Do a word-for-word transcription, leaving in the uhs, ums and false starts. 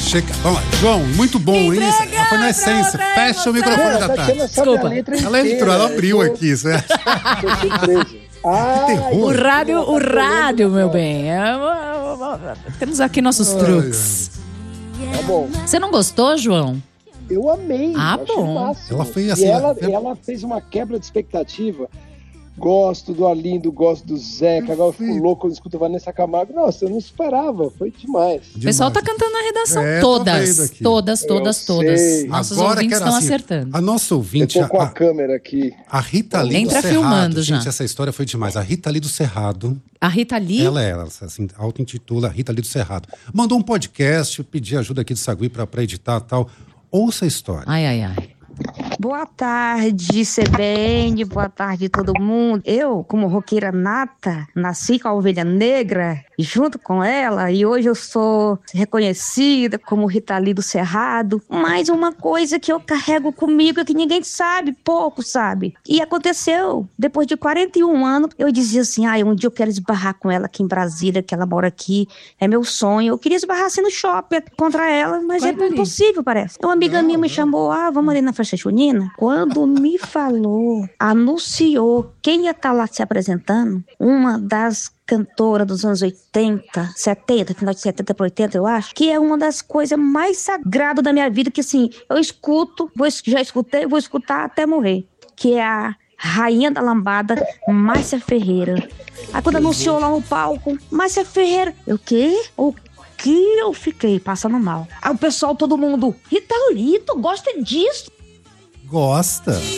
Chega. Vamos lá. João, muito bom, hein? Entrega, Foi na essência. pronto, Fecha o pronto. microfone Não, da essa Tati. aqui não sabe Desculpa. a letra Ela inteira, entrou, ela abriu tô- aqui. Você acha? tô surpreso. Ah, terror. O rádio, o Tá rádio, falando, meu tá. bem. É, temos aqui nossos Ai, truques. Tá bom. Você não gostou, João? Eu amei. Ah, achei bom. o máximo. Ela foi E assim, ela, ela- ela fez uma quebra de expectativa. Gosto do Arlindo, gosto do Zeca. Agora eu fico louco quando escuto a Vanessa Camargo. Nossa, eu não esperava. Foi demais. O pessoal tá cantando na redação. É, tô vendo todas, aqui. todas, todas, Eu todas. sei. Nossos Agora ouvintes que era estão assim, acertando. A nossa Eu ouvinte, tô com a a, câmera aqui. a Rita Lee Nem do tá Cerrado. filmando já. Gente, essa história foi demais. A Rita Lee do Cerrado, A Rita Lee, ela é, ela assim, auto-intitula Rita Lee do Cerrado. Mandou um podcast, pedi ajuda aqui de Sagui pra, pra editar e tal. Ouça a história. ai, ai, ai. Boa tarde, C B N, boa tarde todo mundo. Eu, como roqueira nata, nasci com a ovelha negra junto com ela e hoje eu sou reconhecida como Rita Lee do Cerrado. Mas uma coisa que eu carrego comigo é que ninguém sabe, pouco sabe. E aconteceu, depois de quarenta e um anos, eu dizia assim, ah, um dia eu quero esbarrar com ela aqui em Brasília, que ela mora aqui, é meu sonho. Eu queria esbarrar assim no shopping contra ela, mas Guarda é ali. impossível, parece. Uma amiga minha me chamou, ah, vamos ali na festa junina. Quando me falou, anunciou quem ia estar lá se apresentando, uma das cantora dos anos oitenta, setenta, final de setenta para oitenta, eu acho, que é uma das coisas mais sagradas da minha vida, que assim, eu escuto, vou, já escutei, vou escutar até morrer, que é a rainha da lambada, Márcia Ferreira. Aí quando anunciou lá no palco, Márcia Ferreira, eu, o quê? O que eu fiquei passando mal. Aí o pessoal, todo mundo, Rita Lee, tu gosta disso? Gosta?